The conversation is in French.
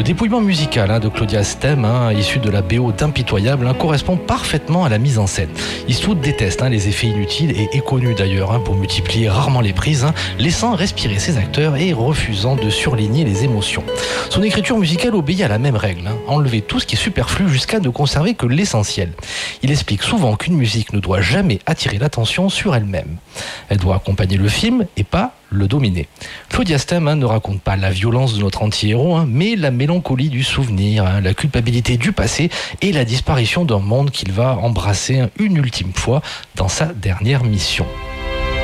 Le dépouillement musical de Claudia Stem, issu de la BO d'Impitoyable, correspond parfaitement à la mise en scène. Eastwood déteste les effets inutiles et est connu d'ailleurs pour multiplier rarement les prises, laissant respirer ses acteurs et refusant de surligner les émotions. Son écriture musicale obéit à la même règle, enlever tout ce qui est superflu jusqu'à ne conserver que l'essentiel. Il explique souvent qu'une musique ne doit jamais attirer l'attention sur elle-même. Elle doit accompagner le film et pas le dominer. Claudia Stem ne raconte pas la violence de notre anti-héros, mais la mélancolie du souvenir, la culpabilité du passé et la disparition d'un monde qu'il va embrasser une ultime fois dans sa dernière mission.